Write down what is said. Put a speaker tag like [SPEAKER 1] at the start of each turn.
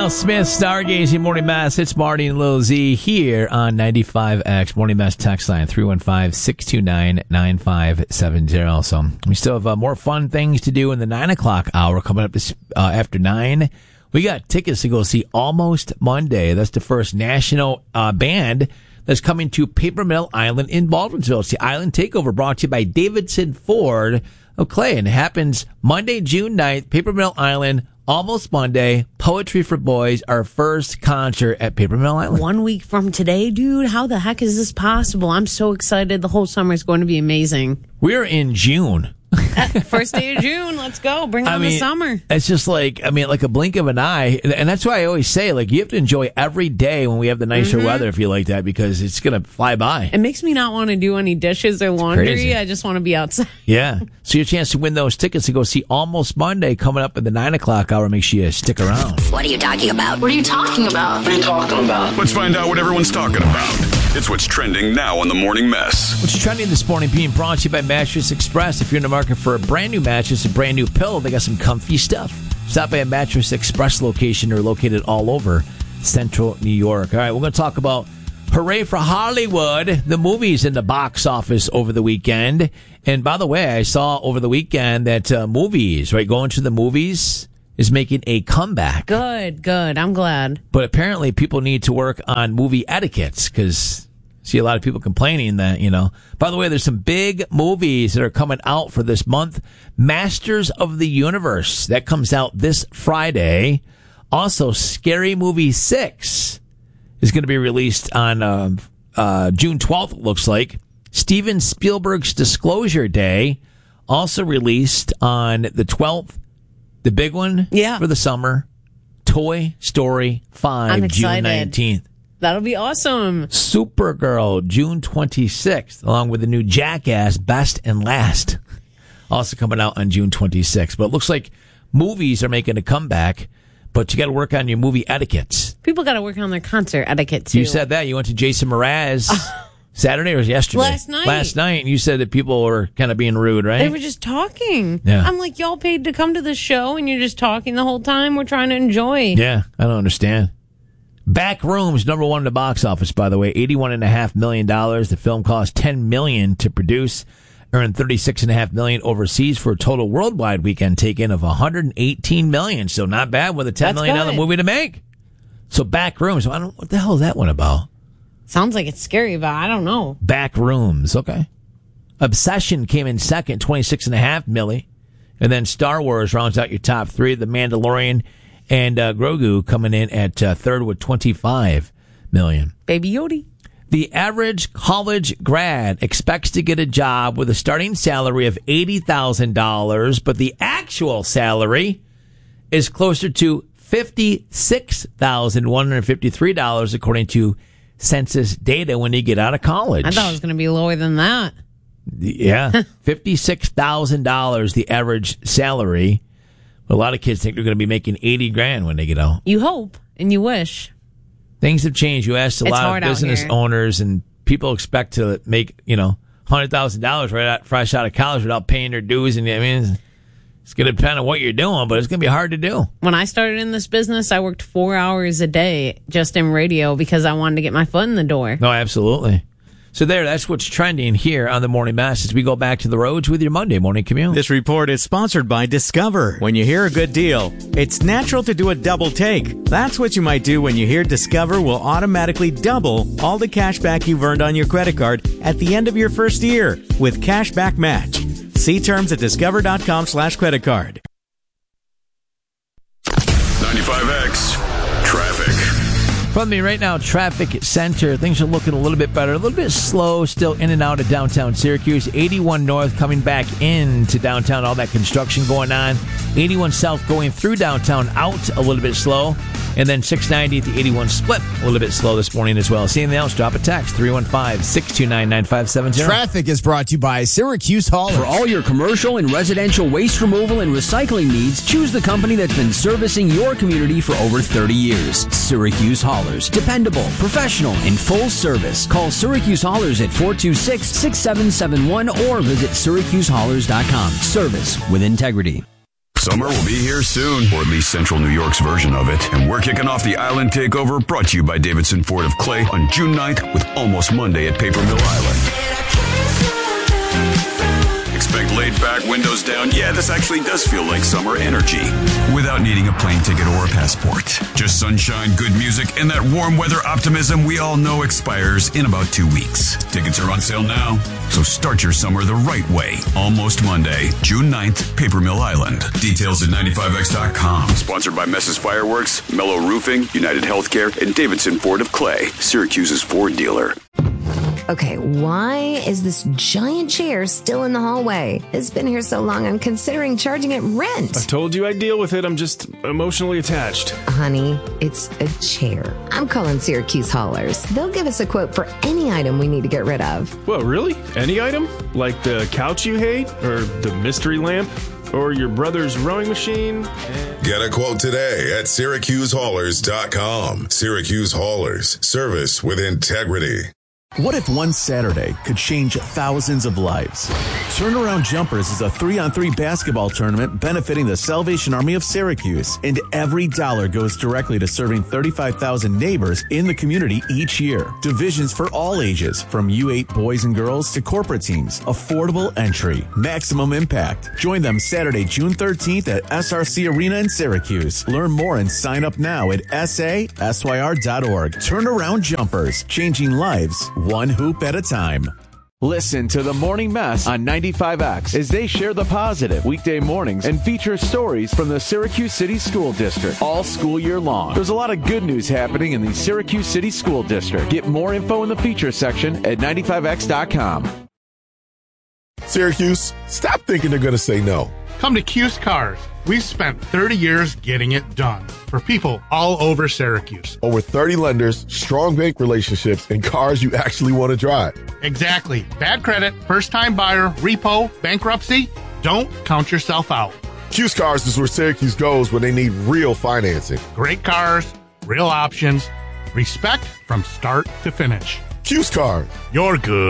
[SPEAKER 1] Al Smith, Stargazing Morning Mass. It's Marty and Lil Z here on 95X. Morning Mass text line 315-629-9570. So we still have more fun things to do in the 9 o'clock hour coming up this, after 9. We got tickets to go see Almost Monday. That's the first national band that's coming to Paper Mill Island in Baldwinsville. It's the Island Takeover brought to you by Davidson Ford of Clay. And it happens Monday, June 9th, Paper Mill Island. Almost Monday, Poetry for Boys, our first concert at Paper Mill Island.
[SPEAKER 2] 1 week from today, dude. How the heck is this possible? I'm so excited. The whole summer is going to be amazing.
[SPEAKER 1] We're in June.
[SPEAKER 2] First day of June. Let's go. Bring on the summer.
[SPEAKER 1] It's just like a blink of an eye. And that's why I always say, you have to enjoy every day when we have the nicer weather, if you like that, because it's going to fly by.
[SPEAKER 2] It makes me not want to do any dishes or laundry.
[SPEAKER 1] Crazy.
[SPEAKER 2] I just want to be outside.
[SPEAKER 1] Yeah. So your chance to win those tickets to go see Almost Monday coming up at the 9 o'clock hour. Make sure you stick around.
[SPEAKER 3] What are you talking about?
[SPEAKER 4] What are you talking about?
[SPEAKER 5] What are you talking about?
[SPEAKER 6] Let's find out what everyone's talking about. It's what's trending now on the Morning Mess.
[SPEAKER 1] What's trending this morning being brought to you by Mattress Express. If you're in the market for a brand new mattress, a brand new pillow, they got some comfy stuff. Stop by a Mattress Express location. They're located all over Central New York. All right, we're going to talk about Hooray for Hollywood, the movies in the box office over the weekend. And by the way, I saw over the weekend that movies, going to the movies is making a comeback.
[SPEAKER 2] Good. I'm glad.
[SPEAKER 1] But apparently people need to work on movie etiquettes because see a lot of people complaining that, By the way, there's some big movies that are coming out for this month. Masters of the Universe. That comes out this Friday. Also, Scary Movie 6 is going to be released on June 12th, it looks like. Steven Spielberg's Disclosure Day, also released on the 12th. The big one for the summer, Toy Story 5,
[SPEAKER 2] I'm excited.
[SPEAKER 1] June 19th.
[SPEAKER 2] That'll be awesome.
[SPEAKER 1] Supergirl, June 26th, along with the new Jackass, Best and Last, also coming out on June 26th. But it looks like movies are making a comeback, but you got to work on your movie etiquettes.
[SPEAKER 2] People got to work on their concert etiquette, too.
[SPEAKER 1] You said that. You went to Jason Mraz Saturday or yesterday? Last night. And you said that people were kind of being rude, right?
[SPEAKER 2] They were just talking.
[SPEAKER 1] Yeah.
[SPEAKER 2] I'm like, y'all paid to come to the show and you're just talking the whole time. We're trying to enjoy.
[SPEAKER 1] Yeah, I don't understand. Back Rooms, number one in the box office, by the way, $81.5 million. The film cost $10 million to produce, earned $36.5 million overseas for a total worldwide weekend take-in of $118 million. So not bad with a $10 million movie to make. So Back Rooms, what the hell is that one about?
[SPEAKER 2] Sounds like it's scary, but I don't know.
[SPEAKER 1] Back Rooms, okay. Obsession came in second, $26.5 million. And then Star Wars rounds out your top three. The Mandalorian and Grogu coming in at third with $25 million.
[SPEAKER 2] Baby Yoda.
[SPEAKER 1] The average college grad expects to get a job with a starting salary of $80,000, but the actual salary is closer to $56,153, according to census data when you get out of college.
[SPEAKER 2] I thought it was going to be lower than that.
[SPEAKER 1] Yeah, $56,000, the average salary. A lot of kids think they're going to be making $80,000 when they get out.
[SPEAKER 2] You hope and you wish.
[SPEAKER 1] Things have changed. You asked a lot of business owners, and people expect to make $100,000 fresh out of college without paying their dues. And it's going to depend on what you're doing, but it's going to be hard to do.
[SPEAKER 2] When I started in this business, I worked 4 hours a day just in radio because I wanted to get my foot in the door.
[SPEAKER 1] No, absolutely. So that's what's trending here on the Morning Mass as we go back to the roads with your Monday morning commute.
[SPEAKER 7] This report is sponsored by Discover. When you hear a good deal, it's natural to do a double take. That's what you might do when you hear Discover will automatically double all the cash back you've earned on your credit card at the end of your first year with Cashback Match. See terms at discover.com/creditcard.
[SPEAKER 6] 95X Traffic.
[SPEAKER 1] From me right now, Traffic Center. Things are looking a little bit better. A little bit slow still in and out of downtown Syracuse. 81 North coming back into downtown. All that construction going on. 81 South going through downtown out a little bit slow. And then 690 at the 81 split a little bit slow this morning as well. See anything else? Drop a text. 315-629-9570.
[SPEAKER 8] Traffic is brought to you by Syracuse Haulers.
[SPEAKER 9] For all your commercial and residential waste removal and recycling needs, choose the company that's been servicing your community for over 30 years. Syracuse Haulers. Dependable, professional, and full service. Call Syracuse Haulers at 426-6771 or visit syracusehaulers.com. Service with integrity.
[SPEAKER 6] Summer will be here soon, or at least Central New York's version of it. And we're kicking off the Island Takeover, brought to you by Davidson Ford of Clay, on June 9th with Almost Monday at Paper Mill Island. Expect laid-back, windows down. Yeah, this actually does feel like summer energy. Without needing a plane ticket or a passport. Just sunshine, good music, and that warm weather optimism we all know expires in about 2 weeks. Tickets are on sale now, so start your summer the right way. Almost Monday, June 9th, Paper Mill Island. Details at 95x.com. Sponsored by Mess's Fireworks, Mellow Roofing, United Healthcare, and Davidson Ford of Clay, Syracuse's Ford dealer.
[SPEAKER 3] Okay, why is this giant chair still in the hallway? It's been here so long, I'm considering charging it rent.
[SPEAKER 4] I told you I'd deal with it. I'm just emotionally attached.
[SPEAKER 3] Honey, it's a chair. I'm calling Syracuse Haulers. They'll give us a quote for any item we need to get rid of.
[SPEAKER 4] What, really? Any item? Like the couch you hate? Or the mystery lamp? Or your brother's rowing machine?
[SPEAKER 5] Get a quote today at SyracuseHaulers.com. Syracuse Haulers. Service with integrity.
[SPEAKER 10] What if one Saturday could change thousands of lives? Turnaround Jumpers is a 3-on-3 basketball tournament benefiting the Salvation Army of Syracuse, and every dollar goes directly to serving 35,000 neighbors in the community each year. Divisions for all ages, from U8 boys and girls to corporate teams. Affordable entry, maximum impact. Join them Saturday, June 13th at SRC Arena in Syracuse. Learn more and sign up now at sasyr.org. Turnaround Jumpers, changing lives one hoop at a time.
[SPEAKER 11] Listen to The Morning Mess on 95X as they share the positive weekday mornings and feature stories from the Syracuse City School District all school year long. There's a lot of good news happening in the Syracuse City School District. Get more info in the feature section at 95X.com.
[SPEAKER 5] Syracuse, stop thinking they're going to say no.
[SPEAKER 12] Come to Cuse Cars. We've spent 30 years getting it done for people all over Syracuse.
[SPEAKER 5] Over 30 lenders, strong bank relationships, and cars you actually want to drive.
[SPEAKER 12] Exactly. Bad credit, first-time buyer, repo, bankruptcy. Don't count yourself out.
[SPEAKER 5] Cuse Cars is where Syracuse goes when they need real financing.
[SPEAKER 12] Great cars, real options, respect from start to finish.
[SPEAKER 5] Cuse Cars.
[SPEAKER 12] You're good.